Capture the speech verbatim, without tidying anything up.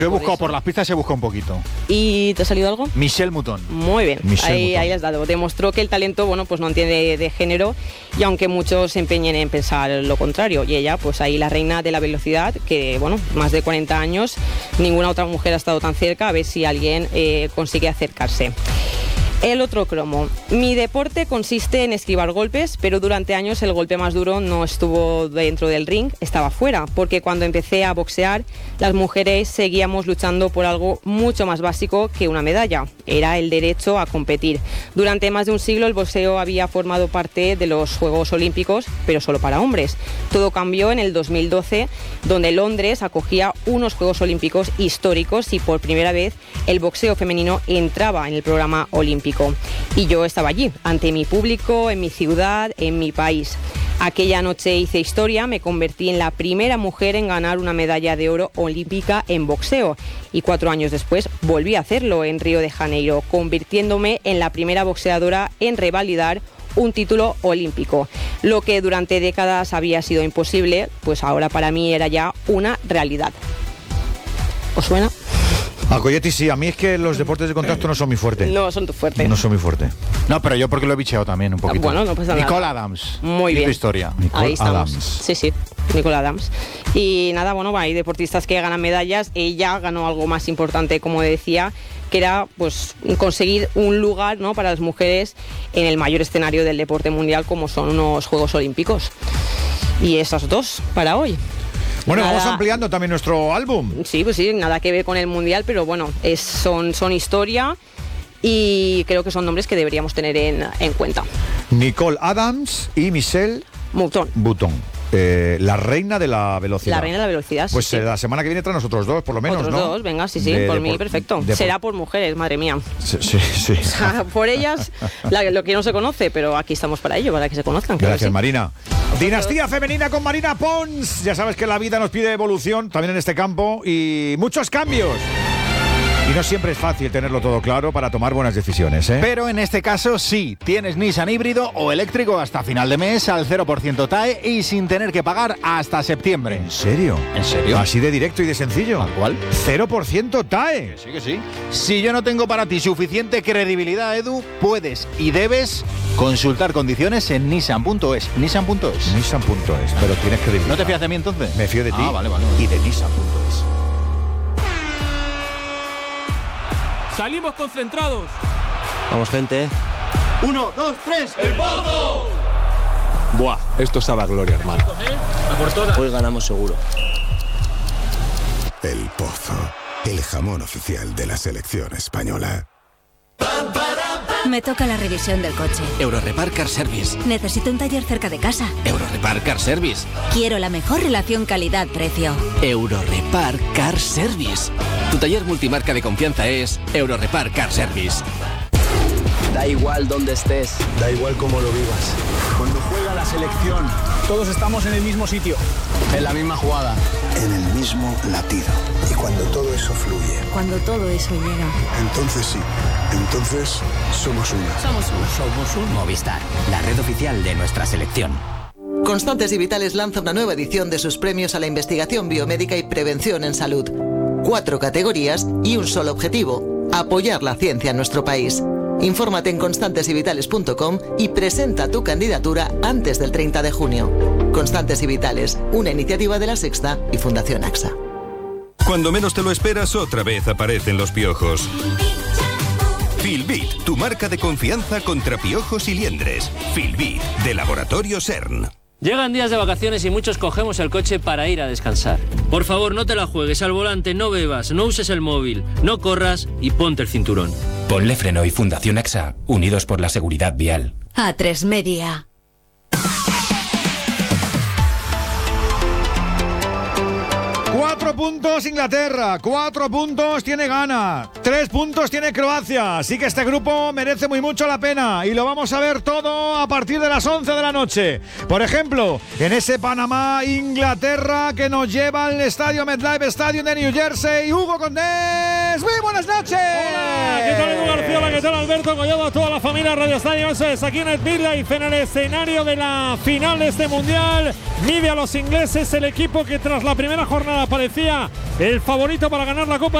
Yo he buscado por, por las pistas, he buscado un poquito. ¿Y te ha salido algo? Michelle Mouton. Muy bien, Michelle ahí, Mouton. ahí le has dado. Demostró que el talento, bueno, pues no entiende de, de género, y aunque muchos se empeñen en pensar lo contrario, y ella, pues ahí la reina de la velocidad, que bueno, más de cuarenta años, ninguna otra mujer ha estado tan cerca, a ver si alguien eh, consigue acercarse. El otro cromo. Mi deporte consiste en esquivar golpes, pero durante años el golpe más duro no estuvo dentro del ring, estaba fuera, porque cuando empecé a boxear, las mujeres seguíamos luchando por algo mucho más básico que una medalla, era el derecho a competir. Durante más de un siglo el boxeo había formado parte de los Juegos Olímpicos, pero solo para hombres. Todo cambió en el dos mil doce, donde Londres acogía unos Juegos Olímpicos históricos y por primera vez el boxeo femenino entraba en el programa olímpico. Y yo estaba allí, ante mi público, en mi ciudad, en mi país. Aquella noche hice historia, me convertí en la primera mujer en ganar una medalla de oro olímpica en boxeo. Y cuatro años después volví a hacerlo en Río de Janeiro, convirtiéndome en la primera boxeadora en revalidar un título olímpico. Lo que durante décadas había sido imposible, pues ahora para mí era ya una realidad. ¿Os suena? A Coyetti sí, a mí es que los deportes de contacto no son muy fuertes. No son tu fuerte. No son muy fuertes. No, pero yo porque lo he bicheado también un poquito. Bueno, no pasa nada. Nicole Adams. Muy y bien. tu historia. Nicole Ahí estamos. Adams. Sí, sí, Nicole Adams. Y nada, bueno, hay deportistas que ganan medallas. Ella ganó algo más importante, como decía, que era pues conseguir un lugar, ¿no?, para las mujeres en el mayor escenario del deporte mundial, como son unos Juegos Olímpicos. Y esas dos para hoy. Bueno, Nada. vamos ampliando también nuestro álbum. Sí, pues sí, nada que ver con el mundial, pero bueno, es, son, son historia y creo que son nombres que deberíamos tener en, en cuenta. Nicole Adams y Michelle Mouton. Mouton. Eh, la reina de la velocidad. La reina de la velocidad, sí, Pues sí. eh, la semana que viene traen nosotros dos, por lo menos, Otros ¿no? dos, venga, sí, sí, De- por de mí, por- perfecto. de por- Será por mujeres, madre mía. Sí, sí, sí. O sea, por ellas, la- lo que no se conoce, pero aquí estamos para ello, para que se conozcan. claro Gracias, que sí. Marina. Dinastía femenina con Marina Pons. Ya sabes que la vida nos pide evolución también en este campo y muchos cambios. Y no siempre es fácil tenerlo todo claro para tomar buenas decisiones, ¿eh? Pero en este caso sí, tienes Nissan híbrido o eléctrico hasta final de mes al cero por ciento T A E y sin tener que pagar hasta septiembre. ¿En serio? ¿En serio? Así de directo y de sencillo. ¿Tal cual? cero por ciento T A E. Que sí, que sí. Si yo no tengo para ti suficiente credibilidad, Edu, puedes y debes consultar condiciones en nissan punto es. nissan punto es. Nissan punto es, pero tienes que ¿No te fías de mí entonces? Me fío de ti Ah, vale, vale. y de Nissan punto es. Salimos concentrados. Vamos, gente. Uno, dos, tres. ¡El Pozo! Buah, esto sabe a gloria, hermano. Hoy ganamos seguro. El Pozo, el jamón oficial de la selección española. Me toca la revisión del coche. Eurorepar Car Service. Necesito un taller cerca de casa. Eurorepar Car Service. Quiero la mejor relación calidad-precio. Eurorepar Car Service. Tu taller multimarca de confianza es Eurorepar Car Service. Da igual dónde estés. Da igual cómo lo vivas. Cuando juega la selección, todos estamos en el mismo sitio, en la misma jugada, En el mismo latido. Y cuando todo eso fluye, Cuando todo eso llega. entonces sí, entonces somos uno. Somos uno. Somos un Movistar, la red oficial de nuestra selección. Constantes y Vitales lanza una nueva edición de sus premios a la investigación biomédica y prevención en salud. Cuatro categorías y un solo objetivo: apoyar la ciencia en nuestro país. Infórmate en constantes y vitales punto com y presenta tu candidatura antes del treinta de junio. Constantes y Vitales, una iniciativa de La Sexta y Fundación AXA. Cuando menos te lo esperas, otra vez aparecen los piojos. Filbit, tu marca de confianza contra piojos y liendres. Filbit, de Laboratorio CERN. Llegan días de vacaciones y muchos cogemos el coche para ir a descansar. Por favor, no te la juegues al volante, no bebas, no uses el móvil, no corras y ponte el cinturón. Ponle Freno y Fundación AXA, unidos por la seguridad vial. A tres Media. Cuatro puntos Inglaterra, cuatro puntos tiene Ghana, tres puntos tiene Croacia, así que este grupo merece muy mucho la pena y lo vamos a ver todo a partir de las once de la noche. Por ejemplo, en ese Panamá-Inglaterra que nos lleva al estadio MetLife Stadium de New Jersey, Hugo Condés. ¡Muy buenas noches! Hola, ¿qué tal Edu García? Hola, ¿qué tal Alberto Collado? A toda la familia Radio Estadio. Eso es, aquí en el MetLife, en el escenario de la final de este Mundial. Mide a los ingleses, el equipo que tras la primera jornada parecía ya el favorito para ganar la Copa